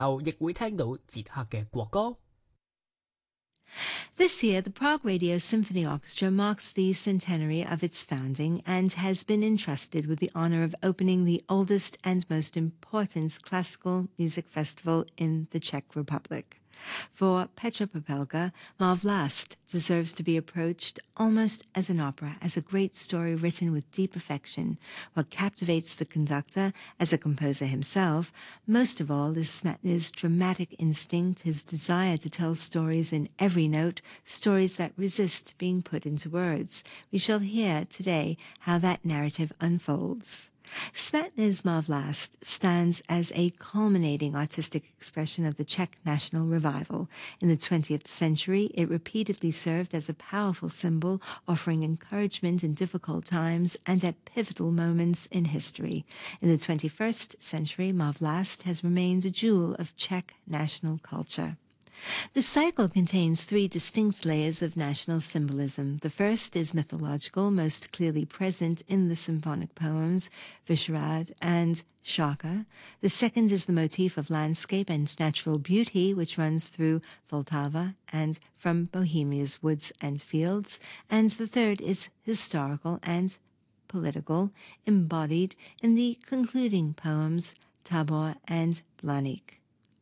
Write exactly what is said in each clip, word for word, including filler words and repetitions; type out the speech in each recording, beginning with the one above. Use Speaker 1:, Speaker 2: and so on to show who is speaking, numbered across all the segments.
Speaker 1: 後亦會聽到捷克嘅國歌。
Speaker 2: This year, the Prague Radio Symphony Orchestra marks the centenary of its founding and has been entrusted with the honor of opening the oldest and most important classical music festival in the Czech Republic. For Petra Popelka, Ma Vlast deserves to be approached almost as an opera, as a great story written with deep affection. What captivates the conductor, as a composer himself, most of all is Smetana's dramatic instinct, his desire to tell stories in every note, stories that resist being put into words. We shall hear today how that narrative unfolds. Smetana's Ma Vlast stands as a culminating artistic expression of the Czech national revival. In the twentieth century, it repeatedly served as a powerful symbol, offering encouragement in difficult times and at pivotal moments in history. In the twenty-first century, Ma Vlast has remained a jewel of Czech national culture. The cycle contains three distinct layers of national symbolism. The first is mythological, most clearly present in the symphonic poems Vyšehrad and Šárka. The second is the motif of landscape and natural beauty, which runs through Vltava and from Bohemia's woods and fields. And the third is historical and political, embodied in the concluding poems Tabor and Blaník.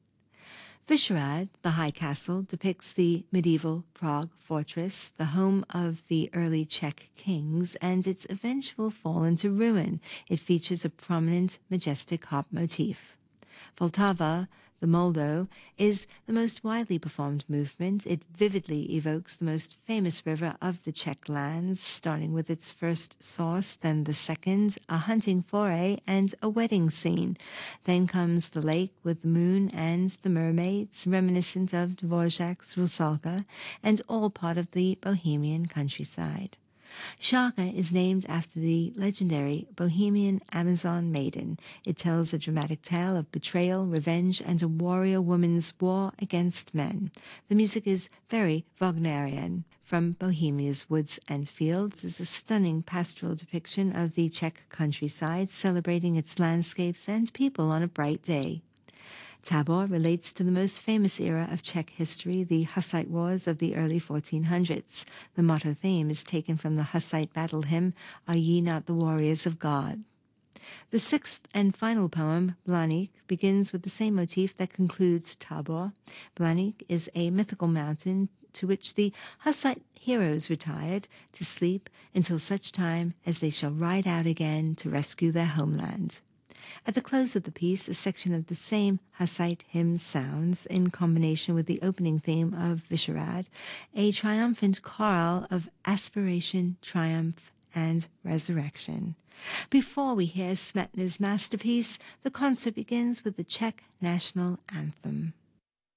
Speaker 2: Vyšehrad, the high castle, depicts the medieval Prague fortress, the home of the early Czech kings, and its eventual fall into ruin. It features a prominent, majestic harp motif. Vltava, the Moldo, is the most widely performed movement. It vividly evokes the most famous river of the Czech lands, starting with its first source, then the second, a hunting foray, and a wedding scene. Then comes the lake with the moon and the mermaids, reminiscent of Dvořák's Rusalka, and all part of the Bohemian countryside. Šárka is named after the legendary Bohemian Amazon maiden. It tells a dramatic tale of betrayal, revenge, and a warrior woman's war against men. The music is very Wagnerian. From Bohemia's woods and fields is a stunning pastoral depiction of the Czech countryside, celebrating its landscapes and people on a bright day. Tabor relates to the most famous era of Czech history, the Hussite Wars of the early fourteen hundreds. The motto theme is taken from the Hussite battle hymn, Are Ye Not the Warriors of God? The sixth and final poem, Blaník, begins with the same motif that concludes Tabor. Blaník is a mythical mountain to which the Hussite heroes retired to sleep until such time as they shall ride out again to rescue their homeland. At the close of the piece, a section of the same Hussite hymn sounds, in combination with the opening theme of Vyšehrad, a triumphant chorale of aspiration, triumph, and resurrection. Before we hear Smetana's masterpiece, the concert begins with the Czech national anthem.